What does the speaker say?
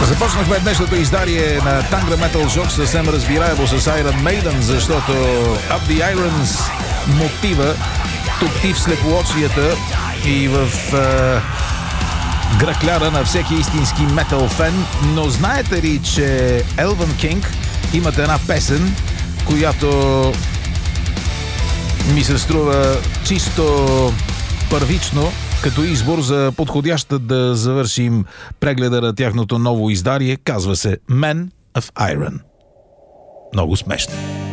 Започнахме днешното издание на Tangra Metal Shock съвсем разбираемо с Iron Maiden, защото Up the Irons мотива топти в слепоочията и в гръкляра на всеки истински метал фен. Но знаете ли, че Elven King имат една песен, която ми се струва чисто първично като избор за подходяща да завършим прегледа на тяхното ново издание. Казва се Men of Iron. Много смешно.